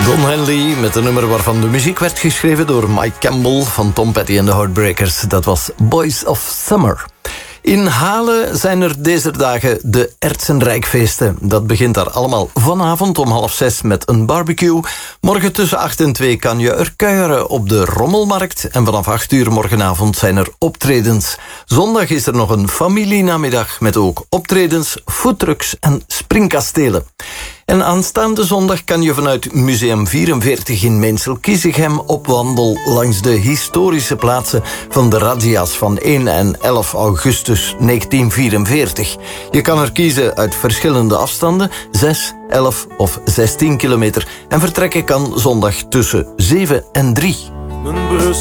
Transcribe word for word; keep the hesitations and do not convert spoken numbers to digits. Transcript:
Don Henley met een nummer waarvan de muziek werd geschreven door Mike Campbell van Tom Petty en de Heartbreakers. Dat was Boys of Summer. In Halen zijn er deze dagen de Ertsenrijkfeesten. Dat begint daar allemaal vanavond om half zes met een barbecue. Morgen tussen acht en twee kan je er kuieren op de Rommelmarkt. En vanaf acht uur morgenavond zijn er optredens. Zondag is er nog een familienamiddag met ook optredens, foodtrucks en springkastelen. En aanstaande zondag kan je vanuit Museum vierenveertig in Meensel-Kiezegem op wandel langs de historische plaatsen van de razzia's van één en elf augustus negentien vierenveertig. Je kan er kiezen uit verschillende afstanden, zes, elf of zestien kilometer. En vertrekken kan zondag tussen zeven en drie. Mijn brust